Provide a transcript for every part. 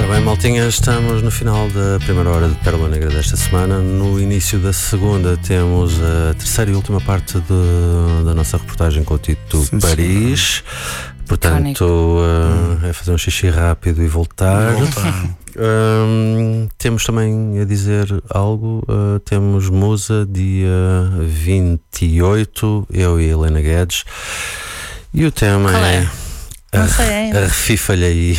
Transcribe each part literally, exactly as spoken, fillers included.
Ora bem, maltinha, estamos no final da primeira hora de Pérola Negra desta semana. No início da segunda temos a terceira e última parte de, da nossa reportagem com o Tito Sim, Paris. Sim. Portanto, uh, é fazer um xixi rápido e voltar. voltar. um, temos também a dizer algo. Uh, temos Musa, dia vinte e oito, eu e Helena Guedes. E o tema Qual é... é? Não sei. Arrefifa-lhe aí.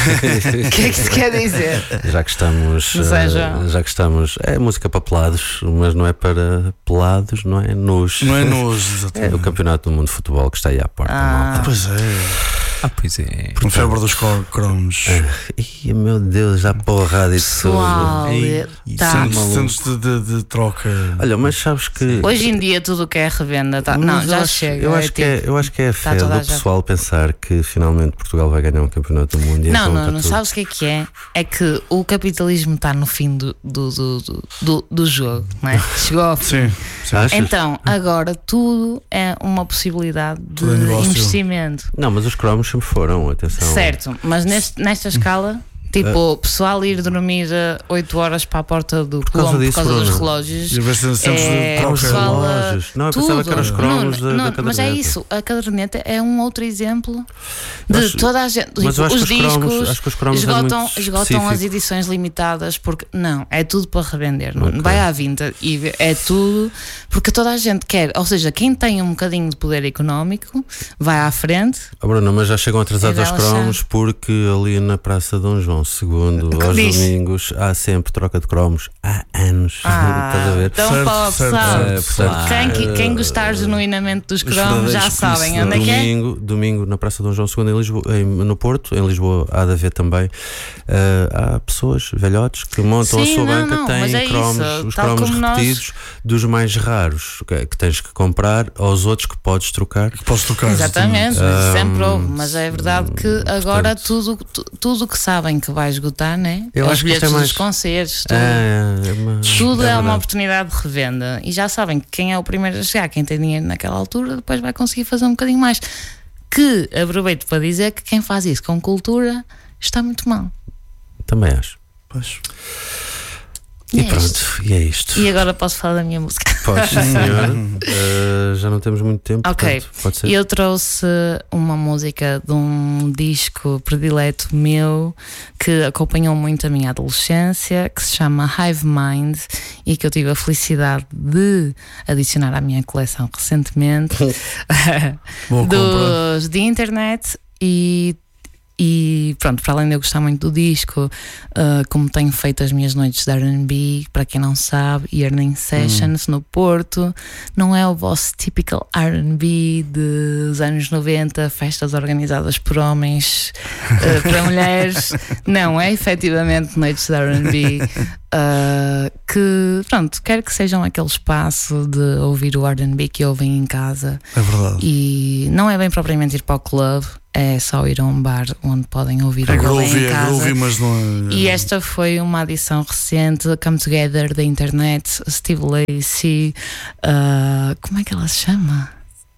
O que é que se quer dizer? Já que estamos. Uh, já que estamos. É música para pelados, mas não é para pelados, não é nos. Não é nos, exatamente. É o Campeonato do Mundo de Futebol que está aí à porta. Ah, pois é. Ah, pois é. Com febre dos cromos. Ai, meu Deus, já porrada e tudo. Tá. Centros de, de, de troca. Olha, mas sabes que. Hoje em dia tudo o que é revenda. Tá... Não, já acho, chega. Eu, é acho tipo... que é, eu acho que é a fé tá do pessoal já... pensar que finalmente Portugal vai ganhar um campeonato do mundo. E não, então não, tá não tudo... sabes o que é que é? É que o capitalismo está no fim do, do, do, do, do jogo, não é? Chegou ao fim. Sim. Então, agora tudo é uma possibilidade de investimento. Não, mas os cromos sempre foram, atenção. Certo, mas neste, nesta escala, tipo, o pessoal ir dormir oito horas para a porta do Colombo por causa dos relógios. É, é, os relógios. Não, eu tudo. pensava que eram os cromos não, da, não, da caderneta. Mas é isso, a caderneta é um outro exemplo de acho, toda a gente. Mas tipo, os, os discos cromos, acho que os cromos esgotam, é esgotam as edições limitadas porque não, é tudo para revender. Não, okay. Vai à vinta e é tudo porque toda a gente quer. Ou seja, quem tem um bocadinho de poder económico vai à frente. Oh, Bruno, mas já chegam atrasados aos cromos porque ali na Praça Dom João segundo aos Diz. domingos há sempre troca de cromos há anos. Ah, estás a ver? Então certo, pode, certo, sabe? certo. Quem, quem gostar genuinamente dos cromos já sabem onde é que é. Domingo, domingo na Praça Dom João segundo em Lisboa, em, no Porto, em Lisboa há de haver também. Uh, há pessoas, velhotes, que montam Sim, a sua não, banca, não, têm é cromos, isso, os cromos repetidos, nós... dos mais raros que, que tens que comprar, aos outros que podes trocar. Que podes trocar. Exatamente, um, sempre houve, mas é verdade que agora portanto, tudo tudo que sabem que vai esgotar, né? Eu Os acho bilhetes que é mais... dos concertos, tudo, é, é uma... tudo é, é uma oportunidade de revenda e já sabem que quem é o primeiro a chegar, quem tem dinheiro naquela altura, depois vai conseguir fazer um bocadinho mais. Que aproveito para dizer que quem faz isso com cultura está muito mal. Também acho. Pois. E, e pronto, é isto. e é isto. E agora posso falar da minha música? Pode, sim, senhora. uh, já não temos muito tempo. Ok, portanto, pode ser. Eu trouxe uma música de um disco predileto meu que acompanhou muito a minha adolescência, que se chama Hive Mind e que eu tive a felicidade de adicionar à minha coleção recentemente dos de internet. E E pronto, para além de eu gostar muito do disco, uh, como tenho feito as minhas noites de R and B, para quem não sabe, Yearning Sessions hum. no Porto, não é o vosso typical R and B dos anos noventa, festas organizadas por homens uh, para mulheres. Não, é efetivamente noites de R and B. Uh, que pronto, quero que sejam aquele espaço de ouvir o R and B que ouvem em casa. É verdade. E não é bem propriamente ir para o clube, é só ir a um bar onde podem ouvir é o rolê groovy, em casa. É groovy, mas não é... E esta foi uma adição recente, Come Together da internet, Steve Lacy, uh, como é que ela se chama?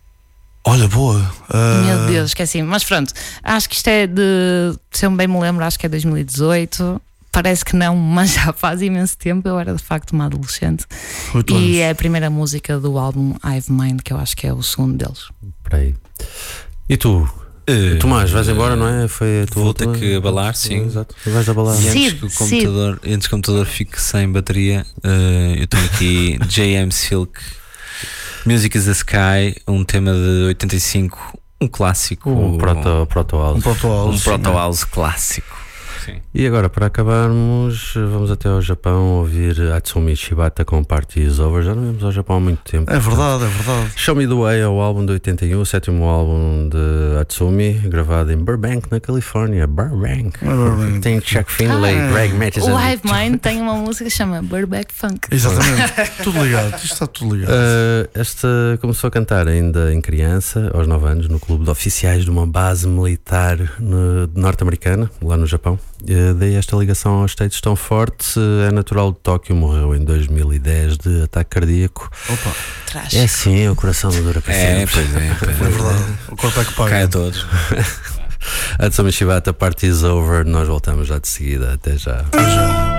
Olha, boa. Uh... Meu Deus, esqueci. Mas pronto, acho que isto é de, se eu bem me lembro, acho que é dois mil e dezoito. Parece que não, mas já faz imenso tempo. Eu era de facto uma adolescente. Muito e anos. é a primeira música do álbum Hive Mind, que eu acho que é o segundo deles. Espera aí. E tu? Uh, Tomás, vais embora, não é? Foi a tua Vou ter que abalar, sim. Exato. Vais abalar. E antes Sim, que o computador, antes que o computador fique sem bateria, uh, eu tenho aqui J M Silk, Music is the Sky, um tema de oitenta e cinco, um clássico. Um proto, proto house. Um proto house, um proto house clássico. Sim. E agora, para acabarmos, vamos até ao Japão ouvir Hatsumi Shibata com Party Is Over. Já não vemos ao Japão há muito tempo. É verdade, é verdade. Show Me The Way é o álbum de oitenta e um, o sétimo álbum de Hatsumi, gravado em Burbank, na Califórnia. Burbank. Burbank. Tem Chuck Finlay, ah, Greg Mattison. O Hive Mind tem uma música que chama Burbank Funk. Exatamente. Tudo ligado, isto está tudo ligado. Uh, esta começou a cantar ainda em criança, aos nove anos, no clube de oficiais de uma base militar no, norte-americana, lá no Japão. Uh, daí esta ligação aos States tão forte. Uh, é natural de Tóquio, morreu em dois mil e dez de ataque cardíaco. Opa. Trágico. É assim, o coração não dura para é, sempre. pois é, pois é verdade. O corpo é que paga. Cai a todos. A Tsumi Shibata, Party's Over. Nós voltamos já de seguida. Até já. Até já.